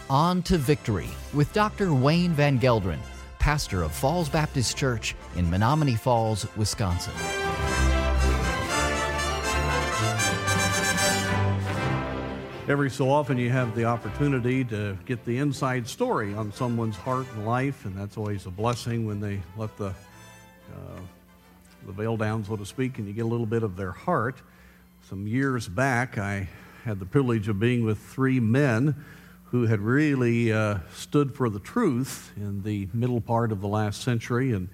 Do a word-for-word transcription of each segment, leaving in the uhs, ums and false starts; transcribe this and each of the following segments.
On to Victory with Doctor Wayne Van Gelderen, pastor of Falls Baptist Church in Menominee Falls, Wisconsin. Every so often you have the opportunity to get the inside story on someone's heart and life, and that's always a blessing when they let the uh, the veil down, so to speak, and you get a little bit of their heart. Some years back, I had the privilege of being with three men who had really uh, stood for the truth in the middle part of the last century, and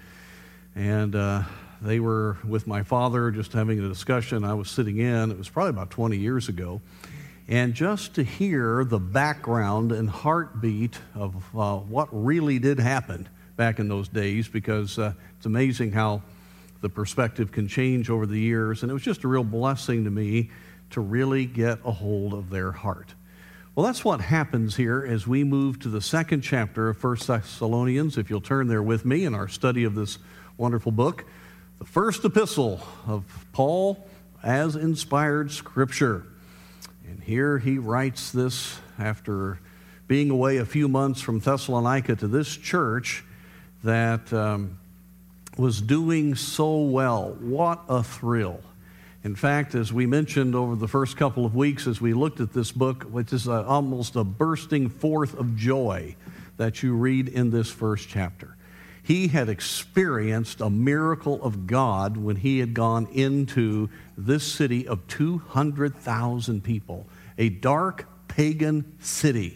and uh, they were with my father just having a discussion. I was sitting in. It was probably about twenty years ago. And just to hear the background and heartbeat of uh, what really did happen back in those days, because uh, it's amazing how the perspective can change over the years. And it was just a real blessing to me to really get a hold of their heart. Well, that's what happens here as we move to the second chapter of First Thessalonians. If you'll turn there with me in our study of this wonderful book, the first epistle of Paul as inspired Scripture. And here he writes this after being away a few months from Thessalonica to this church that um, was doing so well. What a thrill. In fact, as we mentioned over the first couple of weeks as we looked at this book, which is a, almost a bursting forth of joy that you read in this first chapter. He had experienced a miracle of God when he had gone into this city of two hundred thousand people, a dark pagan city,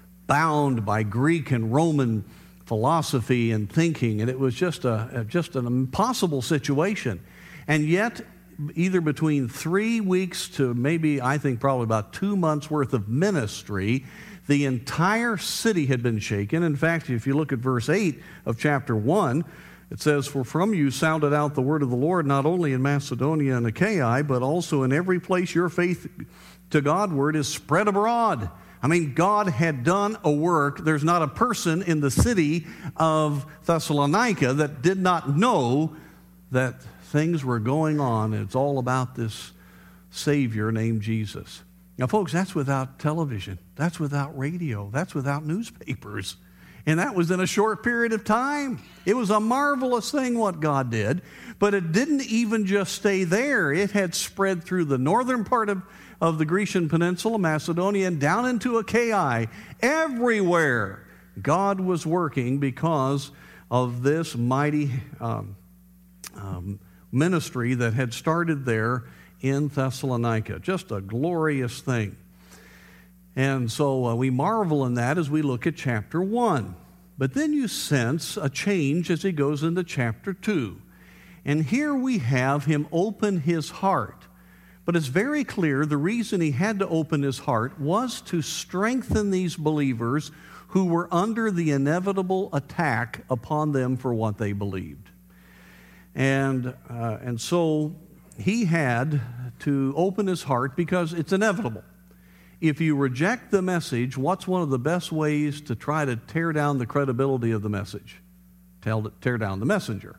bound by Greek and Roman philosophy and thinking, and it was just a just an impossible situation. And yet, either between three weeks to maybe, I think probably about two months worth of ministry, the entire city had been shaken. In fact, if you look at verse eight of chapter one, it says, "For from you sounded out the word of the Lord, not only in Macedonia and Achaia, but also in every place your faith to Godward is spread abroad." I mean, God had done a work. There's not a person in the city of Thessalonica that did not know that things were going on. It's all about this Savior named Jesus. Now, folks, that's without television. That's without radio. That's without newspapers. And that was in a short period of time. It was a marvelous thing what God did. But it didn't even just stay there. It had spread through the northern part of, of the Grecian Peninsula, Macedonia, and down into Achaia. Everywhere God was working because of this mighty um, um, ministry that had started there in Thessalonica. Just a glorious thing. And so uh, we marvel in that as we look at chapter one. But then you sense a change as he goes into chapter two. And here we have him open his heart. But it's very clear the reason he had to open his heart was to strengthen these believers who were under the inevitable attack upon them for what they believed. And, uh, and so he had to open his heart because it's inevitable. If you reject the message, what's one of the best ways to try to tear down the credibility of the message? Tear down the messenger.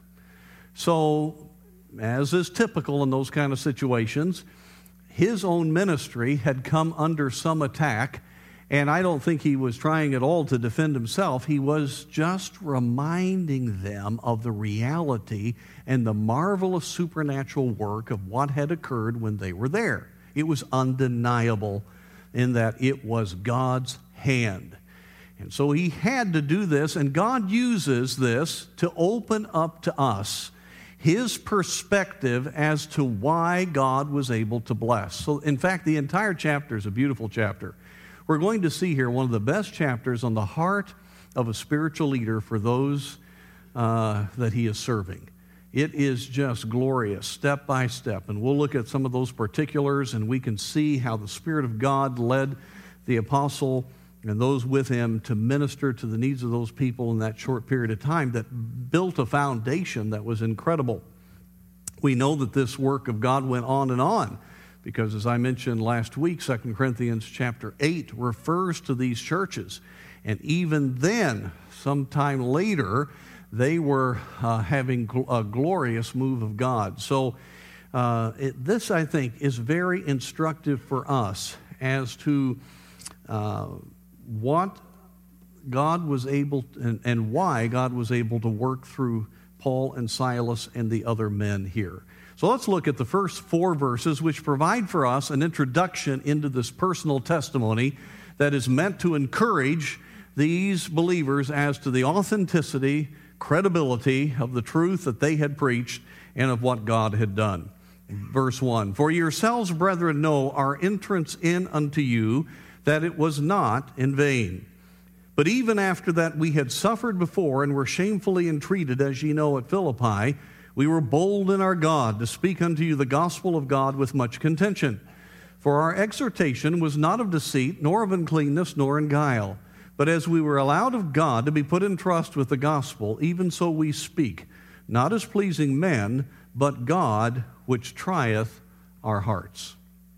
So, as is typical in those kind of situations, his own ministry had come under some attack, and I don't think he was trying at all to defend himself. He was just reminding them of the reality and the marvelous supernatural work of what had occurred when they were there. It was undeniable in that it was God's hand. And so he had to do this, and God uses this to open up to us his perspective as to why God was able to bless. So, in fact, the entire chapter is a beautiful chapter. We're going to see here one of the best chapters on the heart of a spiritual leader for those uh, that he is serving. It is just glorious, step by step. And we'll look at some of those particulars, and we can see how the Spirit of God led the apostle and those with him to minister to the needs of those people in that short period of time that built a foundation that was incredible. We know that this work of God went on and on because, as I mentioned last week, Second Corinthians chapter eight refers to these churches. And even then, sometime later, they were uh, having gl- a glorious move of God. So uh, it, this, I think, is very instructive for us as to uh, what God was able, and, and why God was able to work through Paul and Silas and the other men here. So let's look at the first four verses, which provide for us an introduction into this personal testimony that is meant to encourage these believers as to the authenticity, credibility of the truth that they had preached and of what God had done. Verse one, for yourselves, brethren, know our entrance in unto you, that it was not in vain. But even after that we had suffered before and were shamefully entreated, as ye know, at Philippi, we were bold in our God to speak unto you the gospel of God with much contention. For our exhortation was not of deceit, nor of uncleanness, nor in guile. But as we were allowed of God to be put in trust with the gospel, even so we speak, not as pleasing men, but God which trieth our hearts.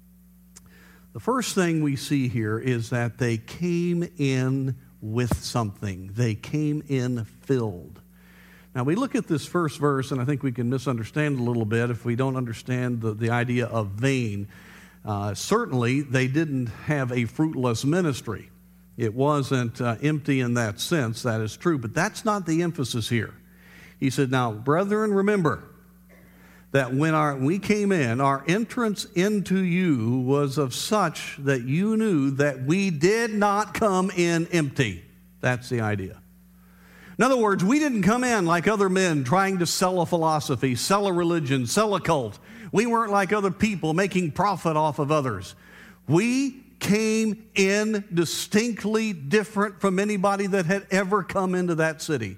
The first thing we see here is that they came in with something. They came in filled. Now, we look at this first verse, and I think we can misunderstand a little bit if we don't understand the, the idea of vain. Uh, certainly, they didn't have a fruitless ministry. It wasn't uh, empty in that sense, that is true, but that's not the emphasis here. He said, now, brethren, remember that when our, we came in, our entrance into you was of such that you knew that we did not come in empty. That's the idea. In other words, we didn't come in like other men trying to sell a philosophy, sell a religion, sell a cult. We weren't like other people making profit off of others. We came in distinctly different from anybody that had ever come into that city.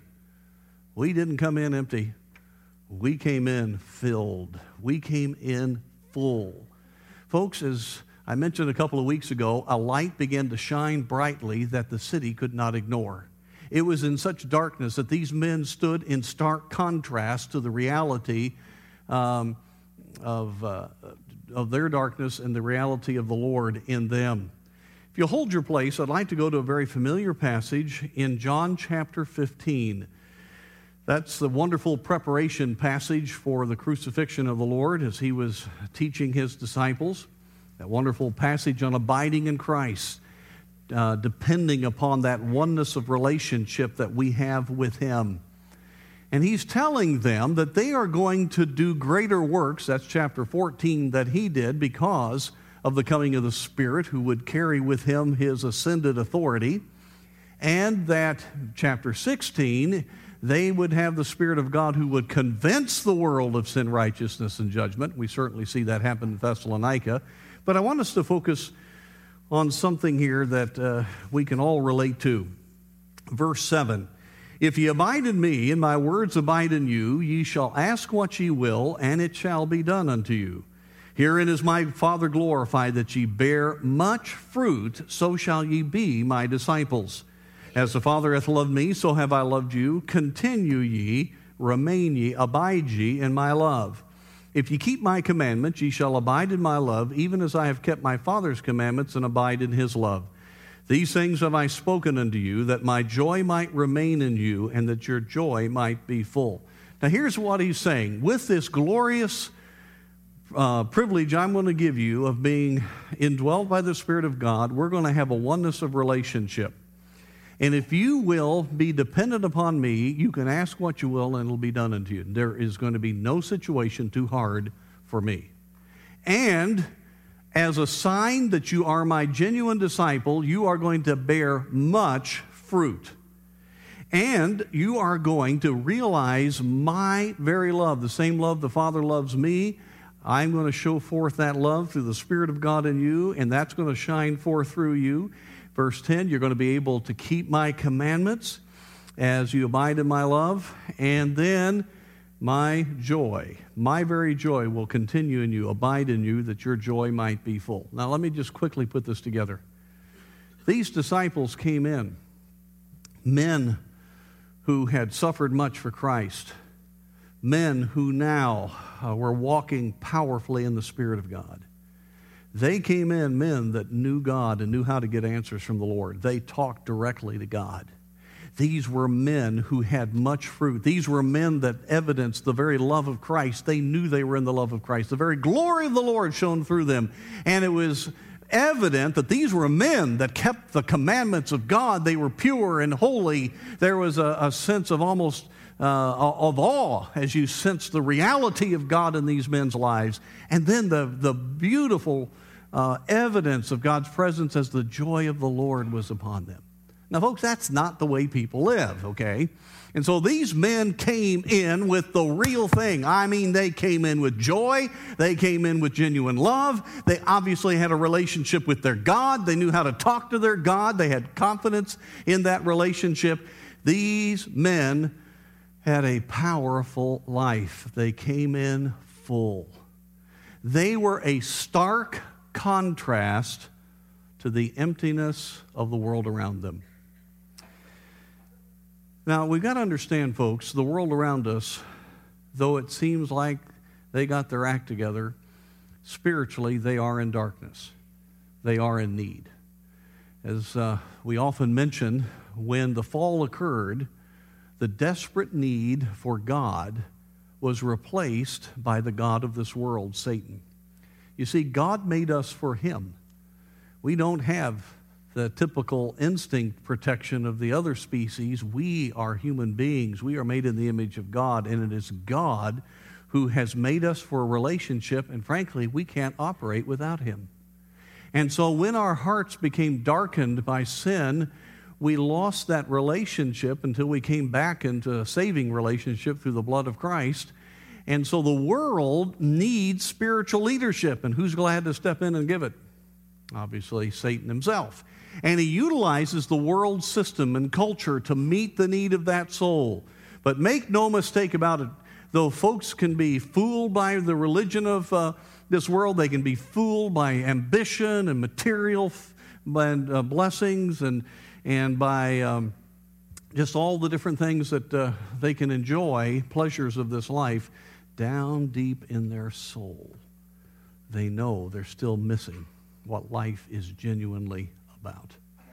We didn't come in empty. We came in filled. We came in full. Folks, as I mentioned a couple of weeks ago, a light began to shine brightly that the city could not ignore. It was in such darkness that these men stood in stark contrast to the reality um, of, uh, of their darkness and the reality of the Lord in them. If you'll hold your place, I'd like to go to a very familiar passage in John chapter fifteen. That's the wonderful preparation passage for the crucifixion of the Lord as he was teaching his disciples. That wonderful passage on abiding in Christ. Uh, depending upon that oneness of relationship that we have with him. And he's telling them that they are going to do greater works, that's chapter fourteen, that he did because of the coming of the Spirit who would carry with him his ascended authority. And that chapter sixteen, they would have the Spirit of God who would convince the world of sin, righteousness, and judgment. We certainly see that happen in Thessalonica. But I want us to focus on something here that uh, we can all relate to. Verse seven, if ye abide in me, and my words abide in you, ye shall ask what ye will, and it shall be done unto you. Herein is my Father glorified, that ye bear much fruit, so shall ye be my disciples. As the Father hath loved me, so have I loved you. Continue ye, remain ye, abide ye in my love. If ye keep my commandments, ye shall abide in my love, even as I have kept my Father's commandments and abide in his love. These things have I spoken unto you, that my joy might remain in you, and that your joy might be full. Now here's what he's saying. With this glorious uh, privilege I'm going to give you of being indwelt by the Spirit of God, we're going to have a oneness of relationship. And if you will be dependent upon me, you can ask what you will and it'll be done unto you. There is going to be no situation too hard for me. And as a sign that you are my genuine disciple, you are going to bear much fruit. And you are going to realize my very love, the same love the Father loves me. I'm going to show forth that love through the Spirit of God in you, and that's going to shine forth through you. Verse ten, you're going to be able to keep my commandments as you abide in my love, and then my joy, my very joy will continue in you, abide in you, that your joy might be full. Now let me just quickly put this together. These disciples came in, men who had suffered much for Christ, men who now uh, were walking powerfully in the Spirit of God. They came in men that knew God and knew how to get answers from the Lord. They talked directly to God. These were men who had much fruit. These were men that evidenced the very love of Christ. They knew they were in the love of Christ. The very glory of the Lord shone through them. And it was evident that these were men that kept the commandments of God. They were pure and holy. There was a, a sense of almost uh, of awe as you sense the reality of God in these men's lives. And then the, the beautiful uh, evidence of God's presence as the joy of the Lord was upon them. Now, folks, that's not the way people live, okay? And so these men came in with the real thing. I mean, they came in with joy. They came in with genuine love. They obviously had a relationship with their God. They knew how to talk to their God. They had confidence in that relationship. These men had a powerful life. They came in full. They were a stark contrast to the emptiness of the world around them. Now, we've got to understand, folks, the world around us, though it seems like they got their act together, spiritually they are in darkness. They are in need. As uh, we often mention, when the fall occurred, the desperate need for God was replaced by the god of this world, Satan. You see, God made us for him. We don't have the typical instinct protection of the other species. We are human beings. We are made in the image of God, and it is God who has made us for a relationship, and frankly, we can't operate without him. And so when our hearts became darkened by sin, we lost that relationship until we came back into a saving relationship through the blood of Christ. And so the world needs spiritual leadership, and who's glad to step in and give it? Obviously, Satan himself. And he utilizes the world system and culture to meet the need of that soul. But make no mistake about it, though folks can be fooled by the religion of uh, this world, they can be fooled by ambition and material f- and, uh, blessings and, and by um, just all the different things that uh, they can enjoy, pleasures of this life, down deep in their soul. They know they're still missing what life is genuinely about.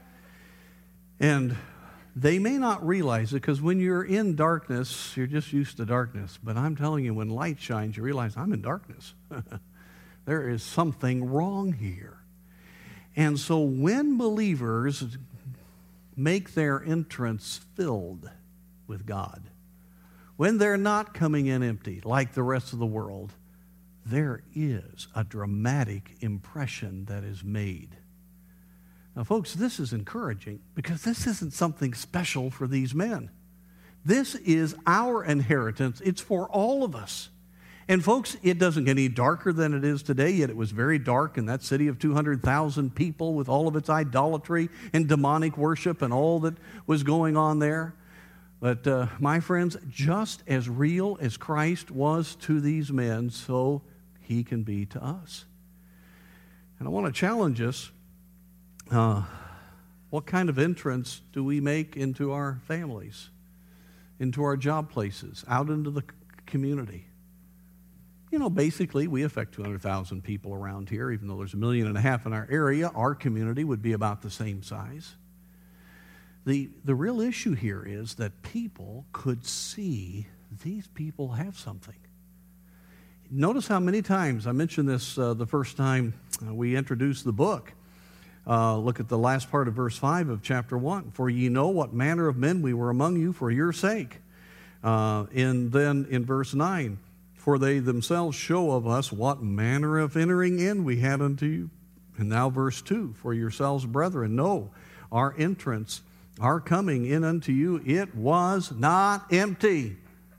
And they may not realize it, because when you're in darkness, you're just used to darkness. But I'm telling you, when light shines, you realize I'm in darkness. There is something wrong here. And so when believers make their entrance filled with God, when they're not coming in empty like the rest of the world, there is a dramatic impression that is made. Now, folks, this is encouraging, because this isn't something special for these men. This is our inheritance. It's for all of us. And, folks, it doesn't get any darker than it is today, yet it was very dark in that city of two hundred thousand people with all of its idolatry and demonic worship and all that was going on there. But, uh, my friends, just as real as Christ was to these men, so he can be to us. And I want to challenge us. Uh, what kind of entrance do we make into our families, into our job places, out into the community? You know, basically, we affect two hundred thousand people around here. Even though there's a million and a half in our area, our community would be about the same size. The, the real issue here is that people could see these people have something. Notice how many times, I mentioned this uh, the first time uh, we introduced the book. Uh, look at the last part of verse five of chapter one. For ye know what manner of men we were among you for your sake. Uh, and then in verse nine, for they themselves show of us what manner of entering in we had unto you. And now verse two, for yourselves, brethren, know our entrance, our coming in unto you, it was not empty.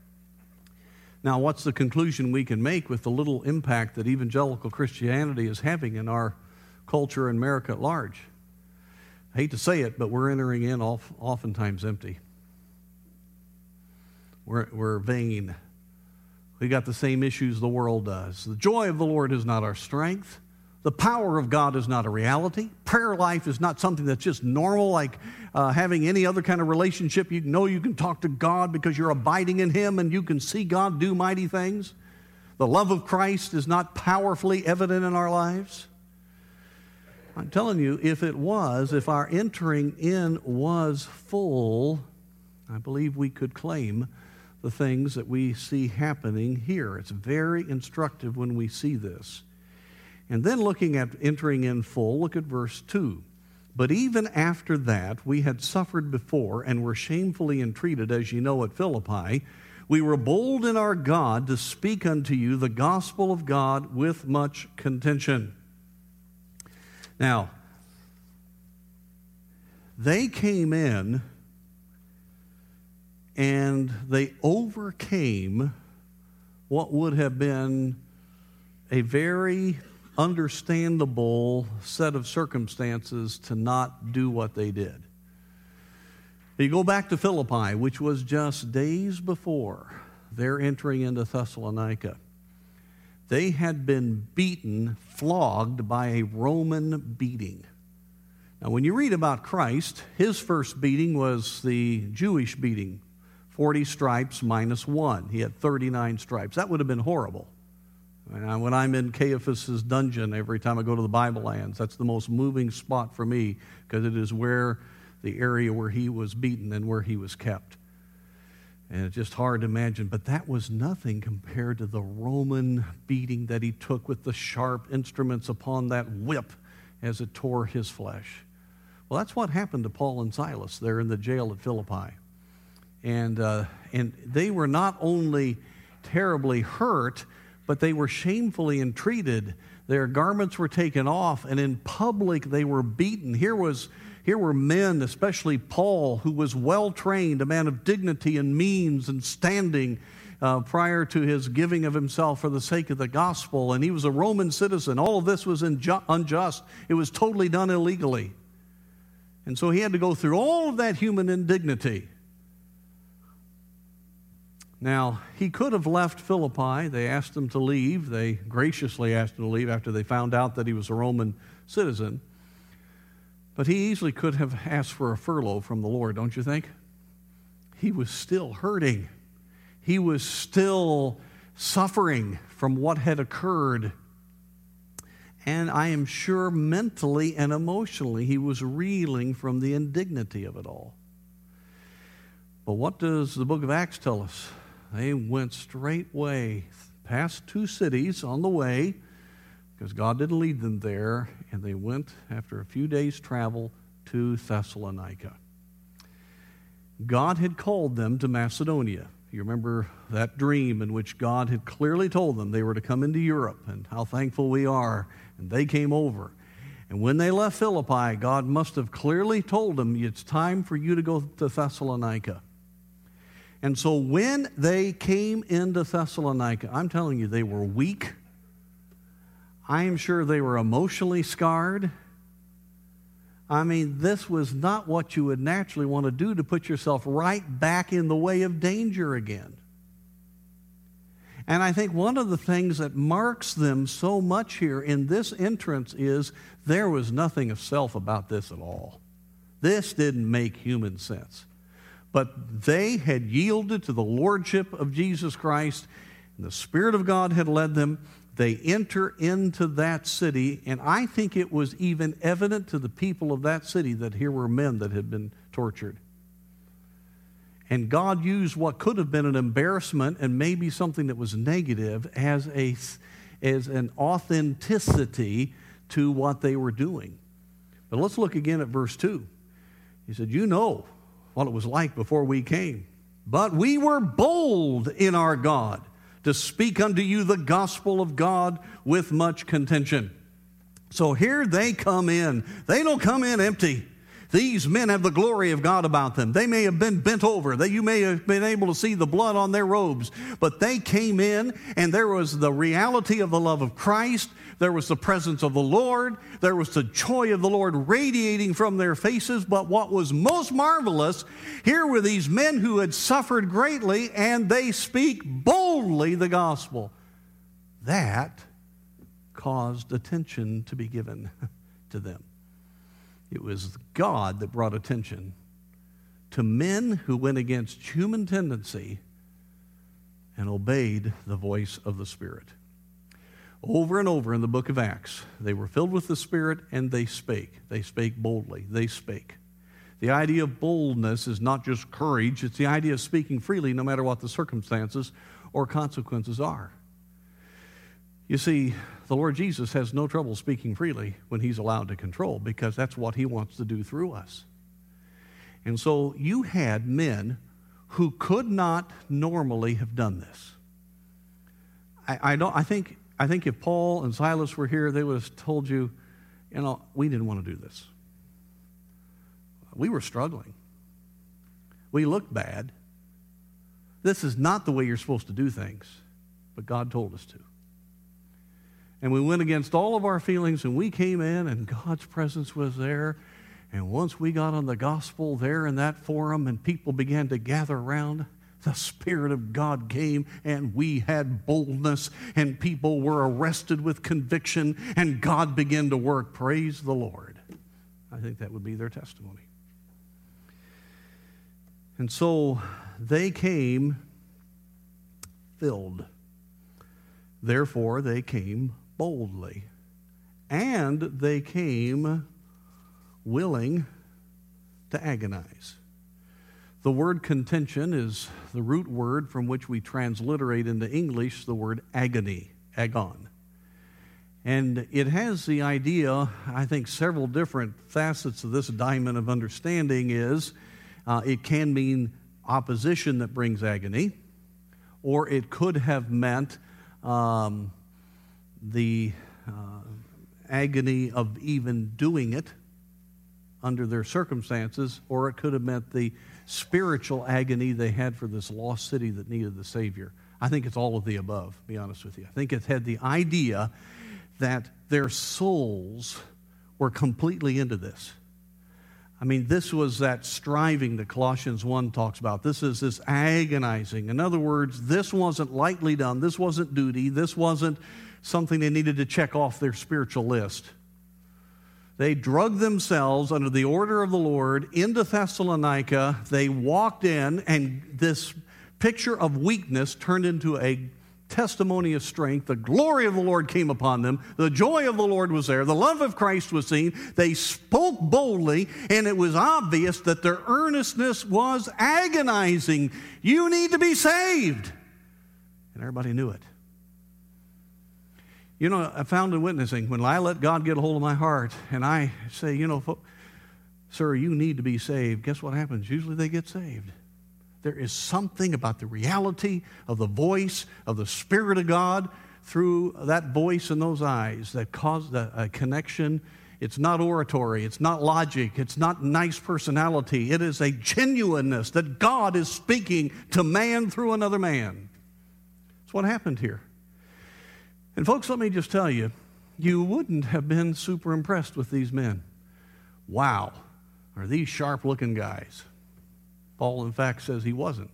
Now, what's the conclusion we can make with the little impact that evangelical Christianity is having in our culture in America at large? I hate to say it, but we're entering in oftentimes empty. We're, we're vain. We got the same issues the world does. The joy of the Lord is not our strength. The power of God is not a reality. Prayer life is not something that's just normal, like uh, having any other kind of relationship. You know you can talk to God because you're abiding in Him and you can see God do mighty things. The love of Christ is not powerfully evident in our lives. I'm telling you, if it was, if our entering in was full, I believe we could claim the things that we see happening here. It's very instructive when we see this. And then looking at entering in full, look at verse two. But even after that, we had suffered before and were shamefully entreated, as ye know, at Philippi. We were bold in our God to speak unto you the gospel of God with much contention. Now, they came in and they overcame what would have been a very understandable set of circumstances to not do what they did. You go back to Philippi, which was just days before their entering into Thessalonica. They had been beaten, flogged by a Roman beating. Now, when you read about Christ, his first beating was the Jewish beating, forty stripes minus one. He had thirty-nine stripes. That would have been horrible. And when I'm in Caiaphas's dungeon, every time I go to the Bible lands, that's the most moving spot for me, because it is where the area where he was beaten and where he was kept. And it's just hard to imagine, but that was nothing compared to the Roman beating that he took with the sharp instruments upon that whip as it tore his flesh. Well, that's what happened to Paul and Silas there in the jail at Philippi. And, uh, and they were not only terribly hurt, but they were shamefully entreated. Their garments were taken off, and in public they were beaten. Here was here were men, especially Paul, who was well-trained, a man of dignity and means and standing uh, prior to his giving of himself for the sake of the gospel, and he was a Roman citizen. All of this was inju- unjust. It was totally done illegally. And so he had to go through all of that human indignity. Now, he could have left Philippi. They asked him to leave. They graciously asked him to leave after they found out that he was a Roman citizen. But he easily could have asked for a furlough from the Lord, don't you think? He was still hurting. He was still suffering from what had occurred. And I am sure mentally and emotionally he was reeling from the indignity of it all. But what does the book of Acts tell us? They went straightway past two cities on the way, because God didn't lead them there, and they went, after a few days' travel, to Thessalonica. God had called them to Macedonia. You remember that dream in which God had clearly told them they were to come into Europe, and how thankful we are, and they came over. And when they left Philippi, God must have clearly told them, it's time for you to go to Thessalonica. And so when they came into Thessalonica, I'm telling you, they were weak. I am sure they were emotionally scarred. I mean, this was not what you would naturally want to do, to put yourself right back in the way of danger again. And I think one of the things that marks them so much here in this entrance is there was nothing of self about this at all. This didn't make human sense. But they had yielded to the lordship of Jesus Christ, and the Spirit of God had led them. They enter into that city, and I think it was even evident to the people of that city that here were men that had been tortured. And God used what could have been an embarrassment and maybe something that was negative as a as an authenticity to what they were doing. But let's look again at verse two. He said, you know what it was like before we came, but we were bold in our God to speak unto you the gospel of God with much contention. So here they come in. They don't come in empty. These men have the glory of God about them. They may have been bent over. They, you may have been able to see the blood on their robes. But they came in, and there was the reality of the love of Christ. There was the presence of the Lord. There was the joy of the Lord radiating from their faces. But what was most marvelous, here were these men who had suffered greatly, and they speak boldly the gospel. That caused attention to be given to them. It was God that brought attention to men who went against human tendency and obeyed the voice of the Spirit. Over and over in the book of Acts, they were filled with the Spirit and they spake. They spake boldly. They spake. The idea of boldness is not just courage. It's the idea of speaking freely no matter what the circumstances or consequences are. You see, the Lord Jesus has no trouble speaking freely when he's allowed to control, because that's what he wants to do through us. And so you had men who could not normally have done this. I, I don't. I think. I think if Paul and Silas were here, they would have told you, you know, we didn't want to do this. We were struggling. We looked bad. This is not the way you're supposed to do things, but God told us to. And we went against all of our feelings, and we came in, and God's presence was there. And once we got on the gospel there in that forum and people began to gather around, the Spirit of God came, and we had boldness, and people were arrested with conviction, and God began to work. Praise the Lord. I think that would be their testimony. And so they came filled. Therefore, they came boldly. And they came willing to agonize. The word contention is the root word from which we transliterate into English the word agony, agon. And it has the idea, I think several different facets of this diamond of understanding is, uh, it can mean opposition that brings agony, or it could have meant um, the uh, agony of even doing it under their circumstances, or it could have meant the spiritual agony they had for this lost city that needed the Savior. I think it's all of the above, to be honest with you. I think it had the idea that their souls were completely into this. I mean, this was that striving that Colossians one talks about. This is this agonizing. In other words, this wasn't lightly done. This wasn't duty. This wasn't something they needed to check off their spiritual list. They drugged themselves under the order of the Lord into Thessalonica. They walked in, and this picture of weakness turned into a testimony of strength. The glory of the Lord came upon them. The joy of the Lord was there. The love of Christ was seen. They spoke boldly, and it was obvious that their earnestness was agonizing. You need to be saved. And everybody knew it. You know, I found in witnessing, when I let God get a hold of my heart and I say, you know, sir, you need to be saved, guess what happens? Usually they get saved. There is something about the reality of the voice of the Spirit of God through that voice and those eyes that cause a connection. It's not oratory. It's not logic. It's not nice personality. It is a genuineness that God is speaking to man through another man. That's what happened here. And folks, let me just tell you, you wouldn't have been super impressed with these men. Wow, are these sharp-looking guys? Paul, in fact, says he wasn't.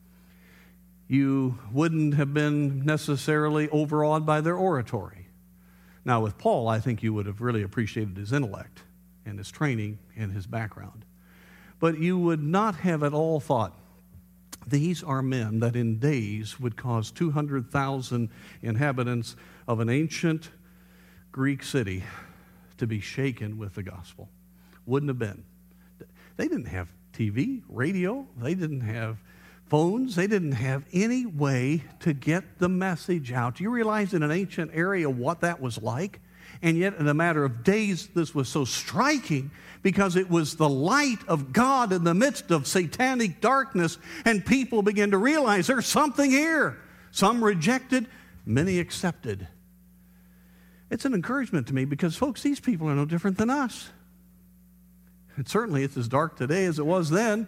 You wouldn't have been necessarily overawed by their oratory. Now, with Paul, I think you would have really appreciated his intellect and his training and his background. But you would not have at all thought, these are men that in days would cause two hundred thousand inhabitants of an ancient Greek city to be shaken with the gospel. Wouldn't have been. They didn't have T V, radio. They didn't have phones. They didn't have any way to get the message out. Do you realize in an ancient area what that was like? And yet in a matter of days, this was so striking because it was the light of God in the midst of satanic darkness, and people began to realize there's something here. Some rejected, many accepted. It's an encouragement to me because, folks, these people are no different than us. And certainly it's as dark today as it was then.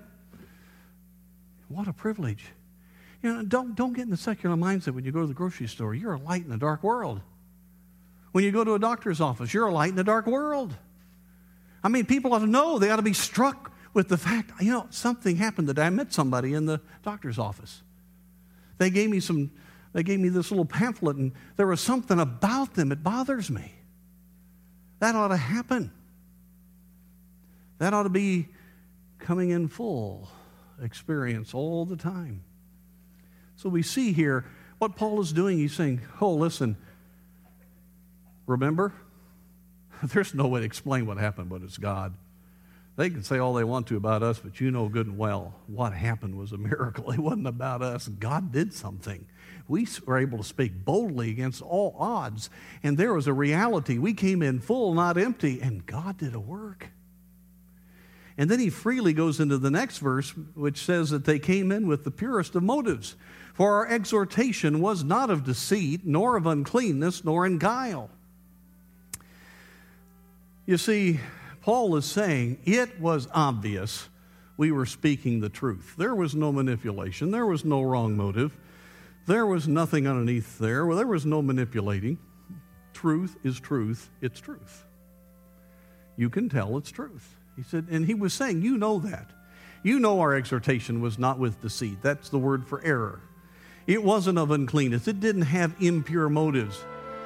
What a privilege. You know, don't, don't get in the secular mindset when you go to the grocery store. You're a light in a dark world. When you go to a doctor's office, you're a light in a dark world. I mean, people ought to know. They ought to be struck with the fact, you know, something happened today. I met somebody in the doctor's office. They gave me some, they gave me this little pamphlet, and there was something about them that bothers me. That ought to happen. That ought to be coming in full experience all the time. So we see here what Paul is doing. He's saying, oh, listen, remember, there's no way to explain what happened, but it's God. They can say all they want to about us, but you know good and well what happened was a miracle. It wasn't about us. God did something. We were able to speak boldly against all odds, and there was a reality. We came in full, not empty, and God did a work. And then he freely goes into the next verse, which says that they came in with the purest of motives. For our exhortation was not of deceit, nor of uncleanness, nor in guile. You see, Paul is saying it was obvious we were speaking the truth. There was no manipulation. There was no wrong motive. There was nothing underneath there. Well, there was no manipulating. Truth is truth. It's truth. You can tell it's truth. He said, and he was saying, you know that. You know our exhortation was not with deceit. That's the word for error. It wasn't of uncleanness. It didn't have impure motives.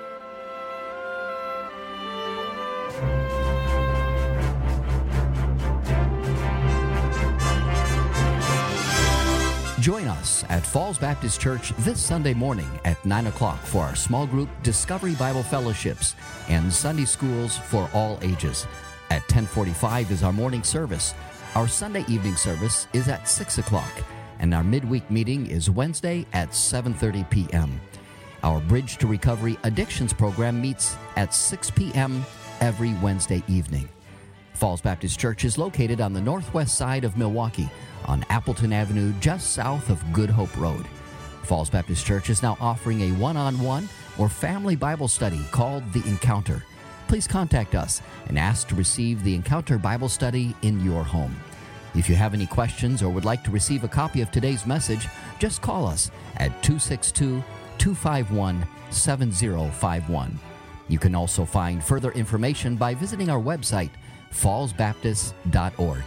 Join us at Falls Baptist Church this Sunday morning at nine o'clock for our small group Discovery Bible Fellowships and Sunday schools for all ages. At ten forty-five is our morning service. Our Sunday evening service is at six o'clock, and our midweek meeting is Wednesday at seven thirty p.m. Our Bridge to Recovery Addictions program meets at six p.m. every Wednesday evening. Falls Baptist Church is located on the northwest side of Milwaukee on Appleton Avenue, just south of Good Hope Road. Falls Baptist Church is now offering a one-on-one or family Bible study called The Encounter. Please contact us and ask to receive the Encounter Bible study in your home. If you have any questions or would like to receive a copy of today's message, just call us at two six two, two five one, seven zero five one. You can also find further information by visiting our website, falls baptist dot org.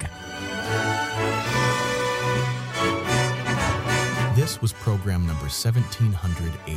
This was program number seventeen eighty.